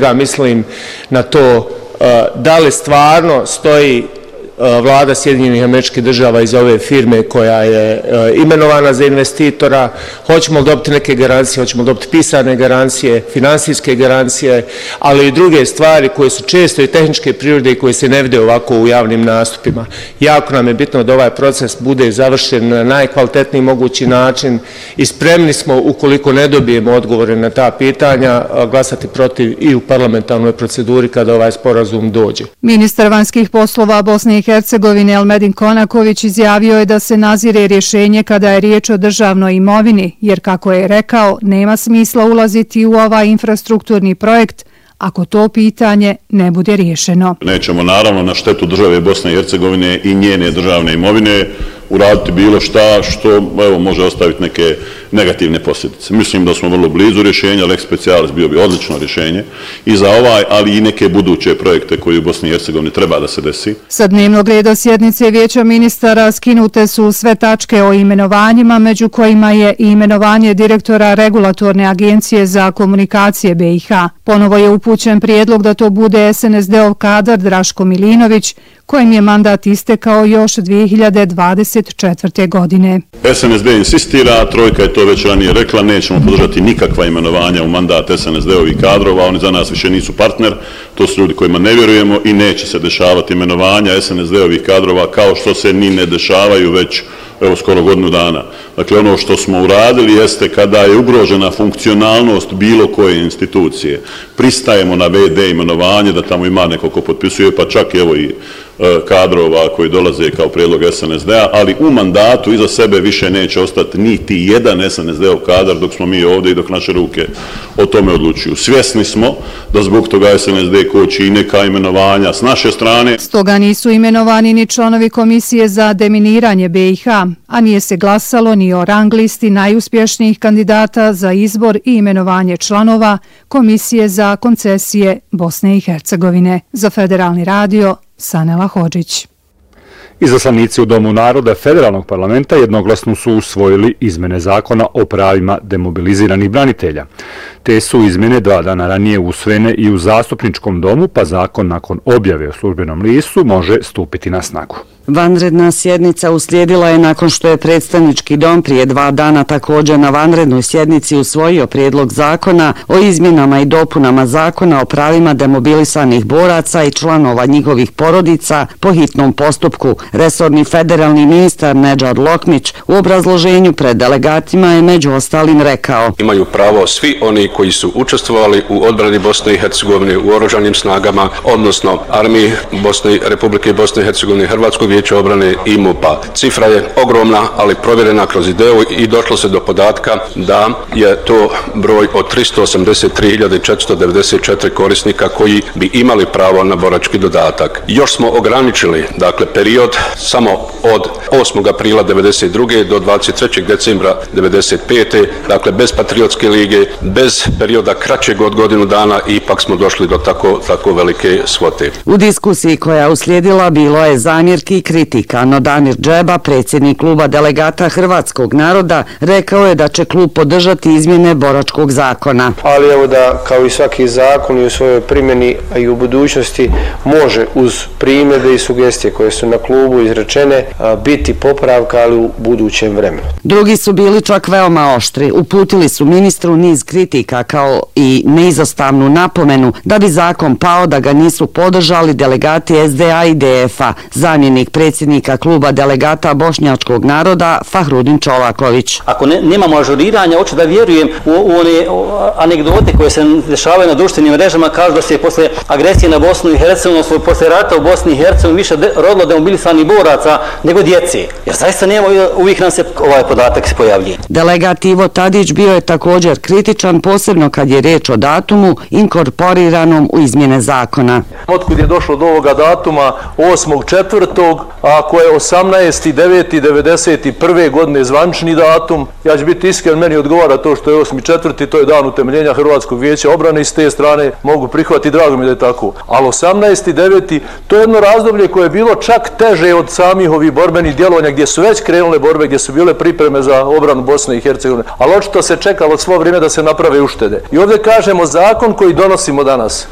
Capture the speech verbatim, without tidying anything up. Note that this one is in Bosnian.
svega mislim na to da li stvarno stoji Vlada Sjedinjenih Američkih Država iz ove firme koja je imenovana za investitora, hoćemo li dobiti neke garancije, hoćemo li dobiti pisane garancije, finansijske garancije, ali i druge stvari koje su često i tehničke prirode i koje se ne vide ovako u javnim nastupima. Jako nam je bitno da ovaj proces bude završen na najkvalitetniji mogući način i spremni smo, ukoliko ne dobijemo odgovore na ta pitanja, glasati protiv i u parlamentarnoj proceduri kada ovaj sporazum dođe. Ministar vanjskih poslova Bosne i Hercegovine Elmedin Konaković izjavio je da se nazire rješenje kada je riječ o državnoj imovini, jer kako je rekao, nema smisla ulaziti u ovaj infrastrukturni projekt ako to pitanje ne bude riješeno. Nećemo naravno na štetu države Bosne i Hercegovine i njene državne imovine uraditi bilo šta što evo, može ostaviti neke negativne posljedice. Mislim da smo vrlo blizu rješenja, Lex Specialis bio bi odlično rješenje i za ovaj, ali i neke buduće projekte koji u Bosni i Hercegovini treba da se desi. Sa dnevnog reda sjednice Vijeća ministara skinute su sve tačke o imenovanjima, među kojima je i imenovanje direktora Regulatorne agencije za komunikacije B i H. Ponovo je upućen prijedlog da to bude S N S D-ov kadar Draško Milinović, kojim je mandat istekao još dvije hiljade dvadeset četvrte. godine. S N S D insistira, Trojka je to već ranije rekla, nećemo podržati nikakva imenovanja u mandat S N S D-ovih kadrova, oni za nas više nisu partner, to su ljudi kojima ne vjerujemo i neće se dešavati imenovanja S N S D-ovih kadrova kao što se ni ne dešavaju već evo skoro godinu dana. Dakle, ono što smo uradili jeste kada je ugrožena funkcionalnost bilo koje institucije. Pristajemo na V D imenovanje, da tamo ima neko ko potpisuje, pa čak evo i kadrova koji dolaze kao prijedlog S N S D-a, ali u mandatu iza sebe više neće ostati niti jedan S N S D-ov kadar dok smo mi ovdje i dok naše ruke o tome odlučuju. Svjesni smo da zbog toga S N S D koči i neka imenovanja s naše strane. Stoga nisu imenovani ni članovi Komisije za deminiranje B i H, a nije se glasalo ni o rang listi najuspješnijih kandidata za izbor i imenovanje članova Komisije za koncesije Bosne i Hercegovine. Za Federalni radio, Sanela Hodžić. Izaslanici u Domu naroda Federalnog parlamenta jednoglasno su usvojili izmene zakona o pravima demobiliziranih branitelja. Te su izmene dva dana ranije usvojene i u Zastupničkom domu, pa zakon nakon objave u službenom listu može stupiti na snagu. Vanredna sjednica uslijedila je nakon što je predstavnički dom prije dva dana također na vanrednoj sjednici usvojio prijedlog zakona o izmjenama i dopunama zakona o pravima demobilisanih boraca i članova njihovih porodica po hitnom postupku. Resorni federalni ministar Nedžad Lokmić u obrazloženju pred delegatima je među ostalim rekao: Imaju pravo svi oni koji su učestvovali u odbrani Bosne i Hercegovine u oružanim snagama, odnosno Armiji Bosne, Republike Bosne i Hercegovine, Hrvatskog vijeća obrane i MUP-a. Cifra je ogromna, ali provjerena kroz ideu i došlo se do podatka da je to broj od tristo osamdeset tri hiljade četiristo devedeset četiri korisnika koji bi imali pravo na borački dodatak. Još smo ograničili, dakle, period samo od osmog aprila devedeset druge do dvadeset trećeg decembra devedeset pete dakle, bez Patriotske lige, bez perioda kraćeg od godinu dana, ipak smo došli do tako, tako velike svote. U diskusiji koja uslijedila bilo je zamjerki i kritika, no Damir Džeba, predsjednik kluba delegata Hrvatskog naroda, rekao je da će klub podržati izmjene boračkog zakona. Ali evo da kao i svaki zakon i u svojoj primjeni, a i u budućnosti može uz primjedbe i sugestije koje su na klubu izrečene biti popravka, ali u budućem vremenu. Drugi su bili čak veoma oštri. Uputili su ministru niz kritika kao i neizostavnu napomenu da bi zakon pao da ga nisu podržali delegati S D A i D F-a. Zamjenik predsjednika kluba delegata Bošnjačkog naroda Fahrudin Čolaković. Ako ne, nemamo ažuriranja, hoću da vjerujem u, u one anegdote koje se dešavaju na društvenim mrežama, kažu da se posle agresije na Bosnu i Hercegovinu, posle rata u Bosni i Hercegovini više de, rodilo demobilisanih boraca nego djece. Jer zaista nema, uvijek nam se ovaj podatak se pojavljuje. Delegat Ivo Tadić bio je također kritičan, posebno kad je riječ o datumu inkorporiranom u izmjene zakona. Otkud je došlo do ovoga datuma osmog četvrtog ako je osamnaesti deveti devedeset prve. godine zvančni datum, ja ću biti iskren, meni odgovara to što je osmi četvrti, to je dan utemeljenja Hrvatskog vijeća obrane i s te strane mogu prihvatiti, drago mi da je tako. Ali osamnaesti deveti to je jedno razdoblje koje je bilo čak teže od samih ovih borbenih djelovanja gdje su već krenule borbe, gdje su bile pripreme za obranu Bosne i Hercegovine. Ali očito se čekalo svo vrijeme da se naprave uštede. I ovdje kažemo zakon koji donosimo danas